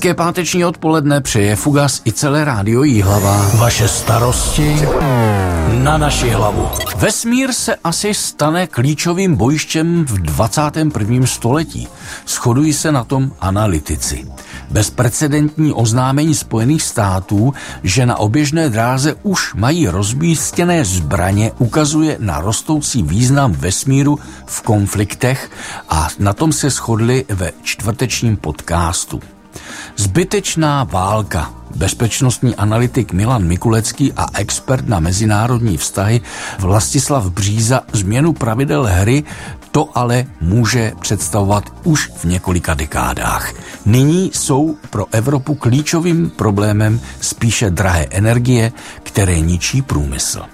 Hezké páteční odpoledne přeje Fugas i celé rádio Jihlava. Vaše starosti na naši hlavu. Vesmír se asi stane klíčovým bojištěm v 21. století. Shodují se na tom analytici. Bezprecedentní oznámení Spojených států, že na oběžné dráze už mají rozmístěné zbraně, ukazuje na rostoucí význam vesmíru v konfliktech a na tom se shodli ve čtvrtečním podcastu. Zbytečná válka. Bezpečnostní analytik Milan Mikulecký a expert na mezinárodní vztahy Vlastislav Bříza změnu pravidel hry to ale může představovat už v několika dekádách. Nyní jsou pro Evropu klíčovým problémem spíše drahé energie, které ničí průmysl.